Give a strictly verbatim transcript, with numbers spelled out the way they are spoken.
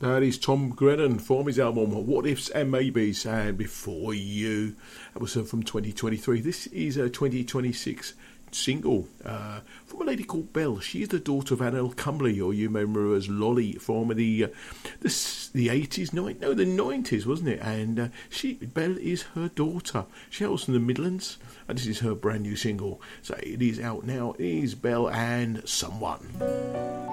That is Tom Grennan from his album What Ifs and Maybes, and Before You. That was uh, from twenty twenty-three. This is a twenty twenty-six single uh, from a lady called Belle. She is the daughter of Annabel Cumberly, or you may remember her as Lolly from the uh, the, the eighties, no, no, the nineties, wasn't it? And uh, she Belle is her daughter. She hails from the Midlands, and this is her brand new single. So it is out now. It is Belle and Someone.